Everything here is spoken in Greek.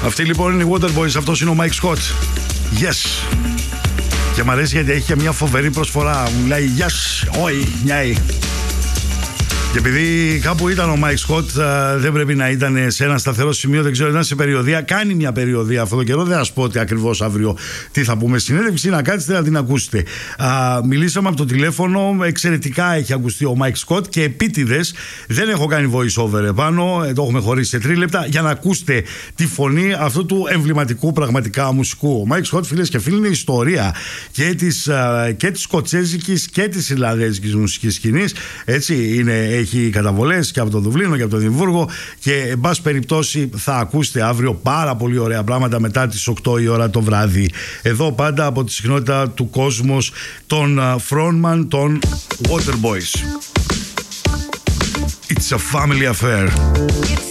Αυτοί λοιπόν είναι οι Waterboys, αυτός είναι ο Mike Scott. Yes. Και μ' αρέσει γιατί έχει και μια φοβερή προσφορά. Μου λέει yes, όχι, νιάει. Και επειδή κάπου ήταν ο Mike Scott, δεν πρέπει να ήταν σε ένα σταθερό σημείο, δεν ξέρω, ήταν σε περιοδεία. Κάνει μια περιοδεία αυτόν τον καιρό. Δεν θα σας πω ότι ακριβώς αύριο τι θα πούμε στην συνέντευξη, να κάτσετε να την ακούσετε. Μιλήσαμε από το τηλέφωνο, εξαιρετικά έχει ακουστεί ο Mike Scott και επίτηδες δεν έχω κάνει voice over επάνω, το έχουμε χωρίσει σε 3 λεπτά για να ακούσετε τη φωνή αυτού του εμβληματικού πραγματικά μουσικού. Ο Mike Scott, φίλες και φίλοι, είναι η ιστορία και της σκοτσέζικης και της ιρλανδέζικης μουσικής σκηνής. Έτσι είναι. Έχει καταβολές και από το Δουβλίνο και από το Εδιμβούργο και εν πάση περιπτώσει θα ακούσετε αύριο πάρα πολύ ωραία πράγματα μετά τις 8 η ώρα το βράδυ. Εδώ πάντα από τη συχνότητα του κόσμος των frontman των Waterboys. It's a family affair.